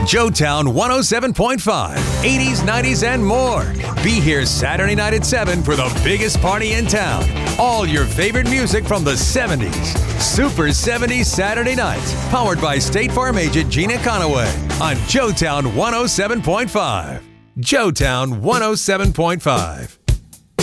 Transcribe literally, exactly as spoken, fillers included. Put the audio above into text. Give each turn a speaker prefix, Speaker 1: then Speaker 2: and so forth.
Speaker 1: Joetown one oh seven point five, eighties, nineties, and more. Be here Saturday night at seven for the biggest party in town. All your favorite music from the seventies. Super seventies Saturday nights. Powered by State Farm agent Gina Conaway on Joetown one oh seven point five. Joetown one oh seven point five.